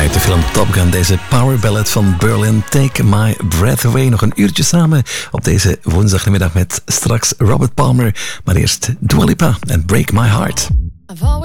Uit de film Top Gun, deze power ballad van Berlin, Take My Breath Away. Nog een uurtje samen op deze woensdagnamiddag met straks Robert Palmer. Maar eerst Dua Lipa en Break My Heart.